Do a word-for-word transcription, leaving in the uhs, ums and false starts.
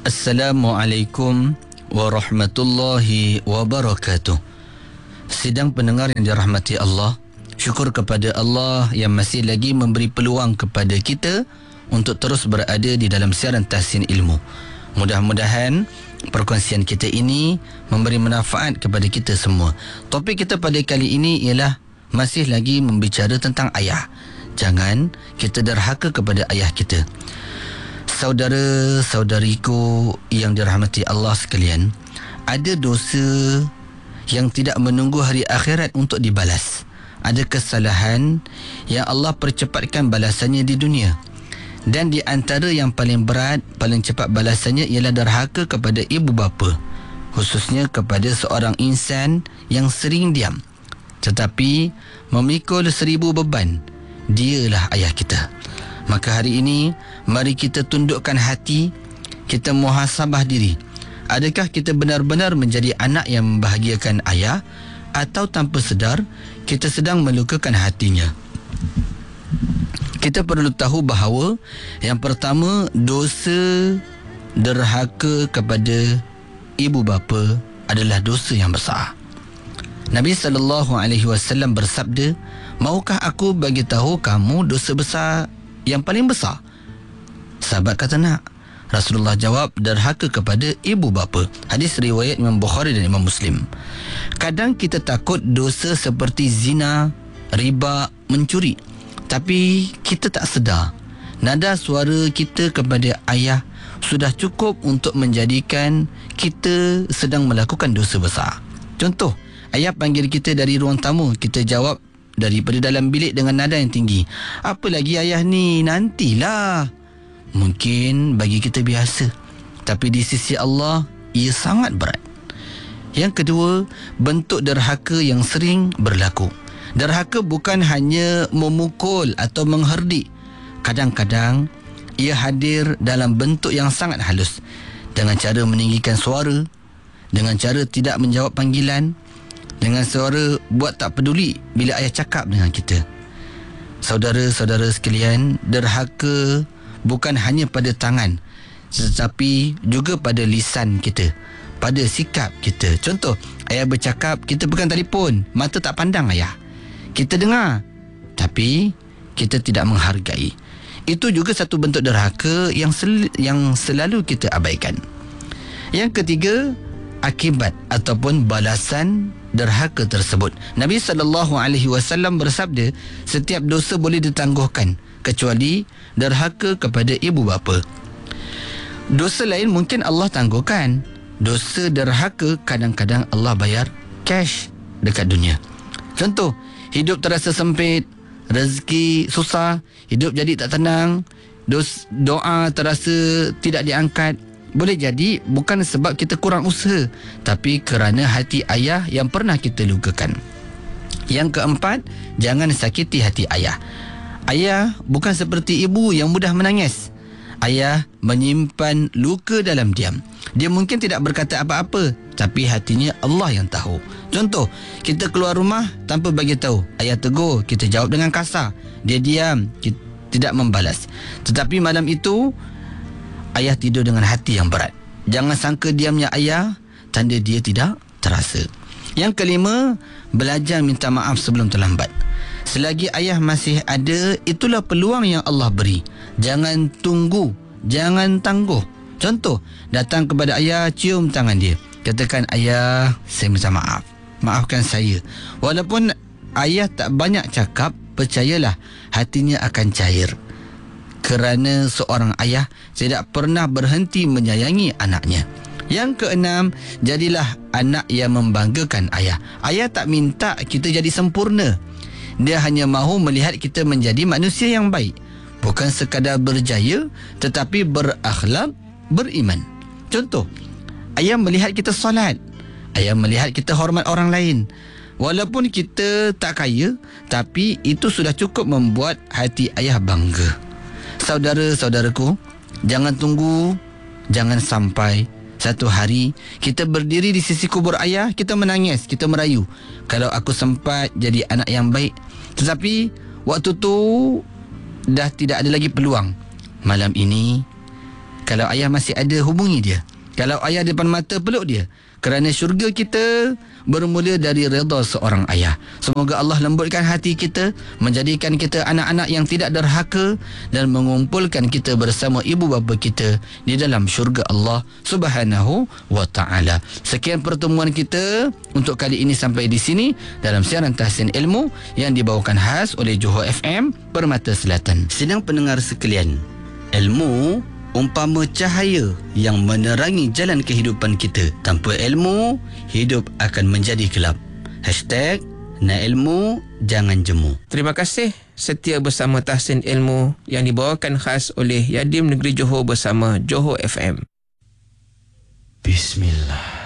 Assalamualaikum warahmatullahi wabarakatuh. Sidang pendengar yang dirahmati Allah, syukur kepada Allah yang masih lagi memberi peluang kepada kita untuk terus berada di dalam siaran Tahsin Ilmu. Mudah-mudahan perkongsian kita ini memberi manfaat kepada kita semua. Topik kita pada kali ini ialah masih lagi membicara tentang ayah. Jangan kita derhaka kepada ayah kita. Saudara-saudariku yang dirahmati Allah sekalian, ada dosa yang tidak menunggu hari akhirat untuk dibalas. Ada kesalahan yang Allah percepatkan balasannya di dunia. Dan di antara yang paling berat, paling cepat balasannya ialah derhaka kepada ibu bapa, khususnya kepada seorang insan yang sering diam tetapi memikul seribu beban. Dialah ayah kita. Maka hari ini, mari kita tundukkan hati, kita muhasabah diri. Adakah kita benar-benar menjadi anak yang membahagiakan ayah, atau tanpa sedar kita sedang melukakan hatinya? Kita perlu tahu bahawa yang pertama, dosa derhaka kepada ibu bapa adalah dosa yang besar. Nabi sallallahu alaihi wasallam bersabda, "Maukah aku bagi tahu kamu dosa besar yang paling besar?" Sahabat kata, "Nak." Rasulullah jawab, derhaka kepada ibu bapa. Hadis riwayat Imam Bukhari dan Imam Muslim. Kadang kita takut dosa seperti zina, riba, mencuri, tapi kita tak sedar nada suara kita kepada ayah sudah cukup untuk menjadikan kita sedang melakukan dosa besar. Contoh, ayah panggil kita dari ruang tamu, kita jawab daripada dalam bilik dengan nada yang tinggi. "Apa lagi ayah ni, nantilah." Mungkin bagi kita biasa, tapi di sisi Allah ia sangat berat. Yang kedua, bentuk derhaka yang sering berlaku. Derhaka bukan hanya memukul atau mengherdik. Kadang-kadang ia hadir dalam bentuk yang sangat halus, dengan cara meninggikan suara, dengan cara tidak menjawab panggilan, dengan suara buat tak peduli bila ayah cakap dengan kita. Saudara-saudara sekalian, derhaka bukan hanya pada tangan, tetapi juga pada lisan kita, pada sikap kita. Contoh, ayah bercakap, kita pegang telefon, mata tak pandang ayah. Kita dengar, tapi kita tidak menghargai. Itu juga satu bentuk derhaka yang sel- yang selalu kita abaikan. Yang ketiga, akibat ataupun balasan derhaka tersebut. Nabi sallallahu alaihi wasallam bersabda, setiap dosa boleh ditangguhkan kecuali derhaka kepada ibu bapa. Dosa lain mungkin Allah tangguhkan. Dosa derhaka kadang-kadang Allah bayar cash dekat dunia. Contoh, hidup terasa sempit, rezeki susah, hidup jadi tak tenang, dos, doa terasa tidak diangkat. Boleh jadi bukan sebab kita kurang usaha, tapi kerana hati ayah yang pernah kita lukakan. Yang keempat, jangan sakiti hati ayah. Ayah bukan seperti ibu yang mudah menangis. Ayah menyimpan luka dalam diam. Dia mungkin tidak berkata apa-apa, tapi hatinya Allah yang tahu. Contoh, kita keluar rumah tanpa bagi tahu. Ayah tegur, kita jawab dengan kasar. Dia diam, kita tidak membalas. Tetapi malam itu, ayah tidur dengan hati yang berat. Jangan sangka diamnya ayah tanda dia tidak terasa. Yang kelima, belajar minta maaf sebelum terlambat. Selagi ayah masih ada, itulah peluang yang Allah beri. Jangan tunggu, jangan tangguh. Contoh, datang kepada ayah, cium tangan dia. Katakan, "Ayah, saya minta maaf. Maafkan saya." Walaupun ayah tak banyak cakap, percayalah hatinya akan cair. Kerana seorang ayah tidak pernah berhenti menyayangi anaknya. Yang keenam, jadilah anak yang membanggakan ayah. Ayah tak minta kita jadi sempurna. Dia hanya mahu melihat kita menjadi manusia yang baik. Bukan sekadar berjaya, tetapi berakhlak, beriman. Contoh, ayah melihat kita solat. Ayah melihat kita hormat orang lain. Walaupun kita tak kaya, tapi itu sudah cukup membuat hati ayah bangga. Saudara-saudaraku, jangan tunggu, jangan sampai satu hari kita berdiri di sisi kubur ayah, kita menangis, kita merayu, "Kalau aku sempat jadi anak yang baik." Tetapi waktu tu dah tidak ada lagi peluang. Malam ini Kalau ayah masih ada, hubungi dia. Kalau ayah depan mata, peluk dia. Kerana syurga kita bermula dari redha seorang ayah. Semoga Allah lembutkan hati kita, menjadikan kita anak-anak yang tidak derhaka dan mengumpulkan kita bersama ibu bapa kita di dalam syurga Allah Subhanahu wa taala. Sekian pertemuan kita untuk kali ini sampai di sini dalam siaran Tahsin Ilmu yang dibawakan khas oleh Johor F M Permata Selatan. Sedang pendengar sekalian, ilmu umpama cahaya yang menerangi jalan kehidupan kita. Tanpa ilmu, hidup akan menjadi gelap. Hashtag nak ilmu, jangan jemu. Terima kasih setia bersama Tahsin Ilmu yang dibawakan khas oleh Yadim Negeri Johor bersama Johor F M. Bismillah.